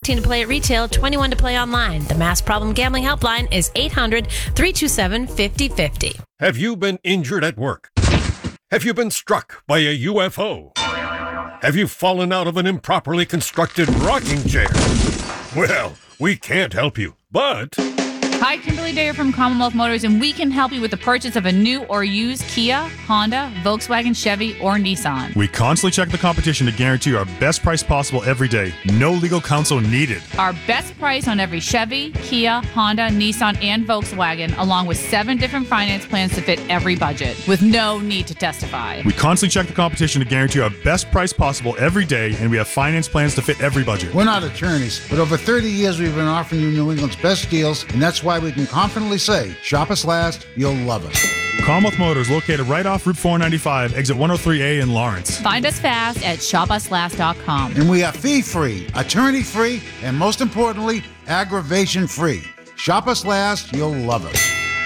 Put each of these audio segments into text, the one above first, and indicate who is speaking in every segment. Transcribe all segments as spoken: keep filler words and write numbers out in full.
Speaker 1: eighteen to play at retail, twenty-one to play online. The Mass Problem Gambling Helpline is eight hundred, three two seven, five oh five oh.
Speaker 2: Have you been injured at work? Have you been struck by a U F O? Have you fallen out of an improperly constructed rocking chair? Well, we can't help you, but...
Speaker 3: Hi, Kimberly Dayer from Commonwealth Motors, and we can help you with the purchase of a new or used Kia, Honda, Volkswagen, Chevy, or Nissan.
Speaker 4: We constantly check the competition to guarantee our best price possible every day. No legal counsel needed.
Speaker 3: Our best price on every Chevy, Kia, Honda, Nissan, and Volkswagen, along with seven different finance plans to fit every budget, with no need to testify.
Speaker 4: We constantly check the competition to guarantee our best price possible every day, and we have finance plans to fit every budget.
Speaker 5: We're not attorneys, but over thirty years we've been offering you New England's best deals, and that's why we can confidently say, shop us last, you'll love us.
Speaker 4: Commonwealth Motors, located right off Route four ninety-five, exit one oh three A in Lawrence.
Speaker 3: Find us fast at shop us last dot com.
Speaker 5: And we are fee-free, attorney-free, and most importantly, aggravation-free. Shop us last, you'll love us.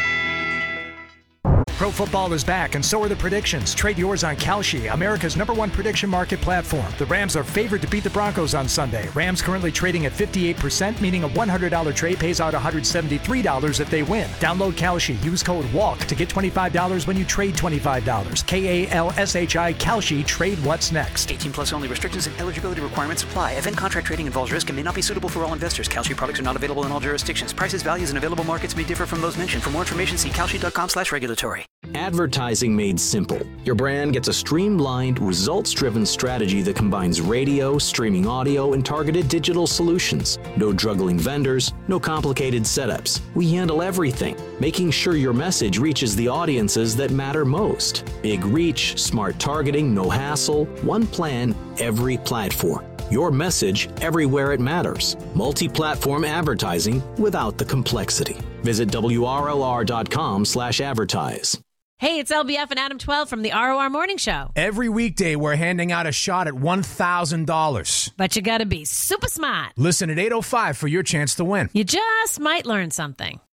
Speaker 6: Pro football is back, and so are the predictions. Trade yours on Kalshi, America's number one prediction market platform. The Rams are favored to beat the Broncos on Sunday. Rams currently trading at fifty-eight percent, meaning a one hundred dollars trade pays out one hundred seventy-three dollars if they win. Download Kalshi. Use code WALK to get twenty-five dollars when you trade twenty-five dollars. K A L S H I, Kalshi. Trade what's next.
Speaker 7: eighteen plus only. Restrictions and eligibility requirements apply. Event contract trading involves risk and may not be suitable for all investors. Kalshi products are not available in all jurisdictions. Prices, values, and available markets may differ from those mentioned. For more information, see kalshi dot com slash regulatory.
Speaker 8: Advertising made simple. Your brand gets a streamlined, results-driven strategy that combines radio, streaming audio, and targeted digital solutions. No juggling vendors, no complicated setups. We handle everything, making sure your message reaches the audiences that matter most. Big reach, smart targeting, no hassle, one plan, every platform. Your message everywhere it matters. Multi-platform advertising without the complexity. Visit W R L R dot com slash advertise.
Speaker 1: Hey, it's L B F and Adam twelve from the R O R Morning Show.
Speaker 9: Every weekday, we're handing out a shot at one thousand dollars.
Speaker 1: But you gotta be super smart.
Speaker 9: Listen at eight oh five for your chance to win.
Speaker 1: You just might learn something.